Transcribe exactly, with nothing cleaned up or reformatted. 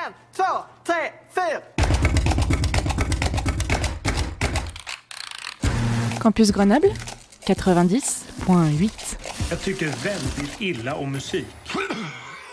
En, två, tre, fyra. Campus Grenoble, quatre-vingt-dix point huit. Jag tycker väldigt illa om musik.